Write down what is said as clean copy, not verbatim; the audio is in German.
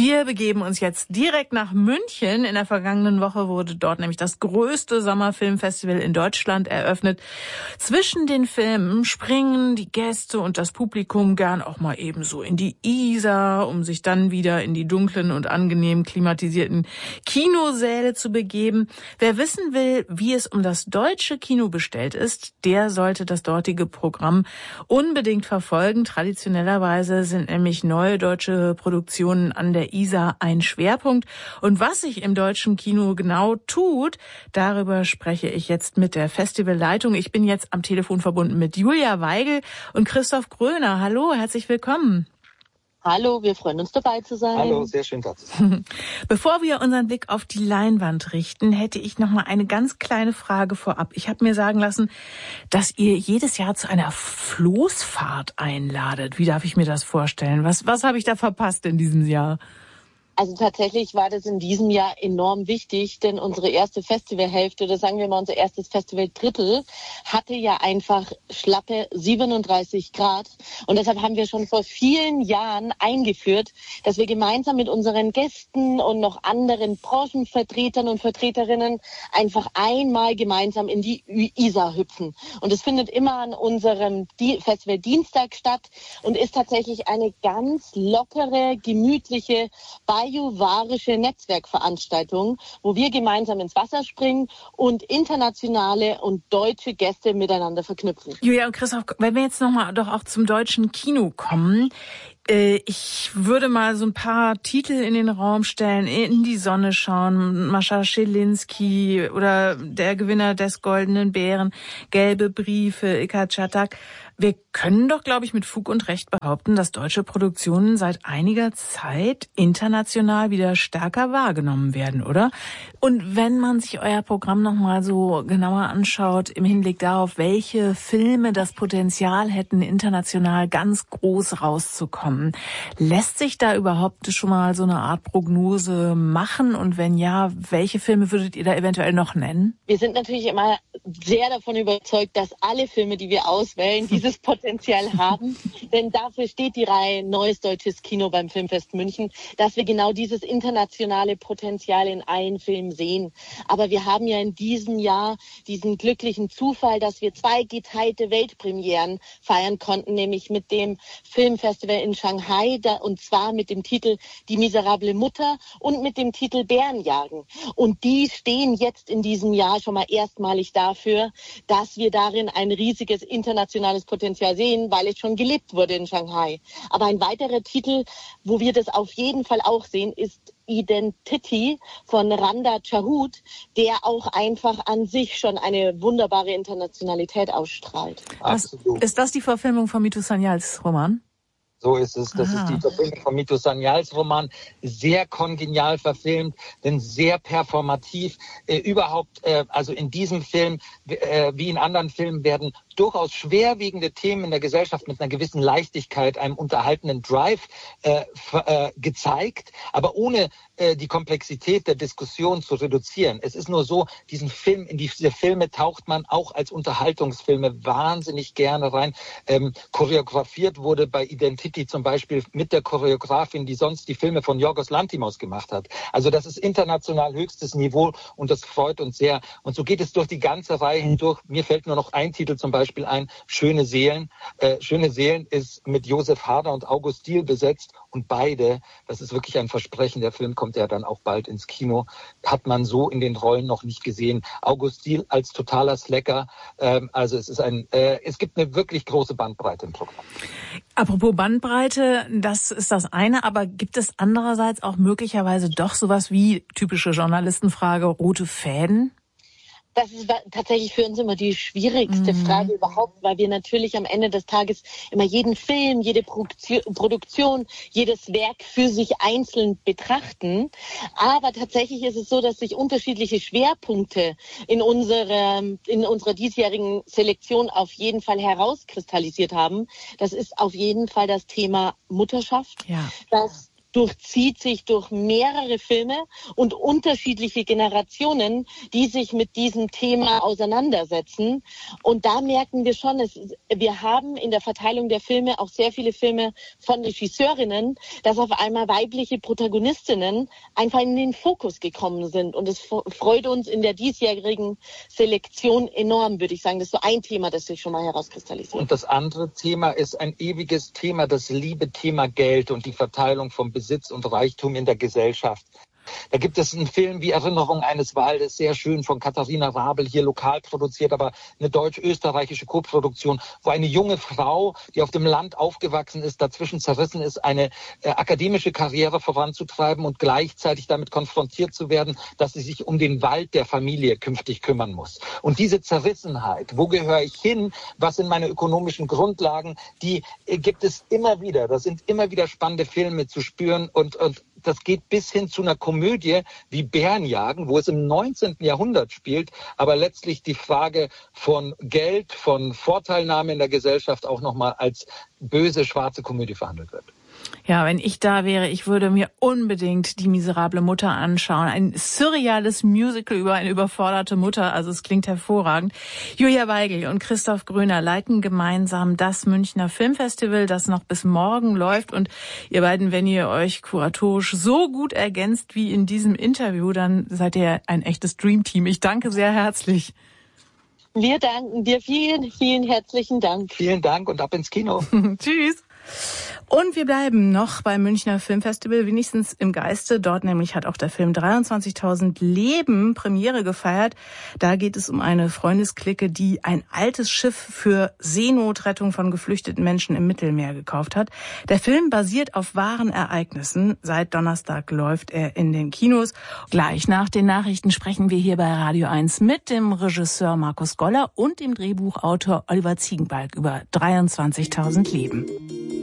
Wir begeben uns jetzt direkt nach München. In der vergangenen Woche wurde dort nämlich das größte Sommerfilmfestival in Deutschland eröffnet. Zwischen den Filmen springen die Gäste und das Publikum gern auch mal ebenso in die Isar, um sich dann wieder in die dunklen und angenehm klimatisierten Kinosäle zu begeben. Wer wissen will, wie es um das deutsche Kino bestellt ist, der sollte das dortige Programm unbedingt verfolgen. Traditionellerweise sind nämlich neue deutsche Produktionen an der Isar ein Schwerpunkt. Und was sich im deutschen Kino genau tut, darüber spreche ich jetzt mit der Festivalleitung. Ich bin jetzt am Telefon verbunden mit Julia Weigel und Christoph Gröner. Hallo, herzlich willkommen. Hallo, wir freuen uns, dabei zu sein. Hallo, sehr schön, da zu sein. Bevor wir unseren Blick auf die Leinwand richten, hätte ich noch mal eine ganz kleine Frage vorab. Ich habe mir sagen lassen, dass ihr jedes Jahr zu einer Floßfahrt einladet. Wie darf ich mir das vorstellen? Was habe ich da verpasst in diesem Jahr? Also tatsächlich war das in diesem Jahr enorm wichtig, denn unsere erste Festivalhälfte, oder sagen wir mal unser erstes Festivaldrittel, hatte ja einfach schlappe 37 Grad. Und deshalb haben wir schon vor vielen Jahren eingeführt, dass wir gemeinsam mit unseren Gästen und noch anderen Branchenvertretern und Vertreterinnen einfach einmal gemeinsam in die Isar hüpfen. Und es findet immer an unserem Festival Dienstag statt und ist tatsächlich eine ganz lockere, gemütliche, bajuwarische Netzwerkveranstaltung, wo wir gemeinsam ins Wasser springen und internationale und deutsche Gäste miteinander verknüpfen. Julia und Christoph, wenn wir jetzt nochmal doch auch zum deutschen Kino kommen, ich würde mal so ein paar Titel in den Raum stellen, In die Sonne schauen, Mascha Schilinski oder der Gewinner des Goldenen Bären, Gelbe Briefe, Ilka Czatak. Wir können doch, glaube ich, mit Fug und Recht behaupten, dass deutsche Produktionen seit einiger Zeit international wieder stärker wahrgenommen werden, oder? Und wenn man sich euer Programm nochmal so genauer anschaut, im Hinblick darauf, welche Filme das Potenzial hätten, international ganz groß rauszukommen, lässt sich da überhaupt schon mal so eine Art Prognose machen? Und wenn ja, welche Filme würdet ihr da eventuell noch nennen? Wir sind natürlich immer sehr davon überzeugt, dass alle Filme, die wir auswählen, dieses Potenzial haben. Denn dafür steht die Reihe Neues Deutsches Kino beim Filmfest München, dass wir genau dieses internationale Potenzial in allen Filmen sehen. Aber wir haben ja in diesem Jahr diesen glücklichen Zufall, dass wir 2 geteilte Weltpremieren feiern konnten, nämlich mit dem Filmfestival in Shanghai, und zwar mit dem Titel Die miserable Mutter und mit dem Titel Bärenjagen. Und die stehen jetzt in diesem Jahr schon mal erstmalig dafür, dass wir darin ein riesiges internationales Potenzial sehen, weil es schon gelebt wurde in Shanghai. Aber ein weiterer Titel, wo wir das auf jeden Fall auch sehen, ist Identity von Randa Chahut, der auch einfach an sich schon eine wunderbare Internationalität ausstrahlt. Ist das die Verfilmung von Mitu Sanyals Roman? So ist es. Das ist die Verfilmung von Mitu Sanyals Roman. Sehr kongenial verfilmt, denn sehr performativ. Also in diesem Film, wie in anderen Filmen, werden durchaus schwerwiegende Themen in der Gesellschaft mit einer gewissen Leichtigkeit, einem unterhaltenden Drive gezeigt, aber ohne die Komplexität der Diskussion zu reduzieren. Es ist nur so, in diese Filme taucht man auch als Unterhaltungsfilme wahnsinnig gerne rein. Choreografiert wurde bei Identity zum Beispiel mit der Choreografin, die sonst die Filme von Yorgos Lanthimos gemacht hat. Also das ist international höchstes Niveau und das freut uns sehr. Und so geht es durch die ganze Reihe hindurch. Mir fällt nur noch ein Titel zum Beispiel ein, Schöne Seelen. Schöne Seelen ist mit Josef Hader und August Diehl besetzt und beide, das ist wirklich ein Versprechen, der Film kommt ja dann auch bald ins Kino, hat man so in den Rollen noch nicht gesehen. August Diehl als totaler Slacker, also es gibt eine wirklich große Bandbreite im Programm. Apropos Bandbreite, das ist das eine, aber gibt es andererseits auch möglicherweise doch sowas wie, typische Journalistenfrage, rote Fäden? Das ist tatsächlich für uns immer die schwierigste Frage überhaupt, weil wir natürlich am Ende des Tages immer jeden Film, jede Produktion, jedes Werk für sich einzeln betrachten. Aber tatsächlich ist es so, dass sich unterschiedliche Schwerpunkte in unserer diesjährigen Selektion auf jeden Fall herauskristallisiert haben. Das ist auf jeden Fall das Thema Mutterschaft, das durchzieht sich durch mehrere Filme und unterschiedliche Generationen, die sich mit diesem Thema auseinandersetzen. Und da merken wir schon, wir haben in der Verteilung der Filme auch sehr viele Filme von Regisseurinnen, dass auf einmal weibliche Protagonistinnen einfach in den Fokus gekommen sind. Und es freut uns in der diesjährigen Selektion enorm, würde ich sagen. Das ist so ein Thema, das sich schon mal herauskristallisiert. Und das andere Thema ist ein ewiges Thema, das Liebe-Thema Geld und die Verteilung von Besitz und Reichtum in der Gesellschaft. Da gibt es einen Film wie Erinnerung eines Waldes, sehr schön, von Katharina Rabel, hier lokal produziert, aber eine deutsch-österreichische Koproduktion, wo eine junge Frau, die auf dem Land aufgewachsen ist, dazwischen zerrissen ist, eine akademische Karriere voranzutreiben und gleichzeitig damit konfrontiert zu werden, dass sie sich um den Wald der Familie künftig kümmern muss. Und diese Zerrissenheit, wo gehöre ich hin, was sind meine ökonomischen Grundlagen, die gibt es immer wieder. Da sind immer wieder spannende Filme zu spüren und das geht bis hin zu einer Komödie wie Bärenjagen, wo es im 19. Jahrhundert spielt, aber letztlich die Frage von Geld, von Vorteilnahme in der Gesellschaft auch nochmal als böse, schwarze Komödie verhandelt wird. Ja, wenn ich da wäre, ich würde mir unbedingt Die miserable Mutter anschauen. Ein surreales Musical über eine überforderte Mutter. Also es klingt hervorragend. Julia Weigel und Christoph Gröner leiten gemeinsam das Münchner Filmfestival, das noch bis morgen läuft. Und ihr beiden, wenn ihr euch kuratorisch so gut ergänzt wie in diesem Interview, dann seid ihr ein echtes Dreamteam. Ich danke sehr herzlich. Wir danken dir. Vielen, vielen herzlichen Dank. Vielen Dank und ab ins Kino. Tschüss. Und wir bleiben noch beim Münchner Filmfestival, wenigstens im Geiste. Dort nämlich hat auch der Film 23.000 Leben Premiere gefeiert. Da geht es um eine Freundesklicke, die ein altes Schiff für Seenotrettung von geflüchteten Menschen im Mittelmeer gekauft hat. Der Film basiert auf wahren Ereignissen. Seit Donnerstag läuft er in den Kinos. Gleich nach den Nachrichten sprechen wir hier bei Radio 1 mit dem Regisseur Markus Goller und dem Drehbuchautor Oliver Ziegenbalg über 23.000 Leben.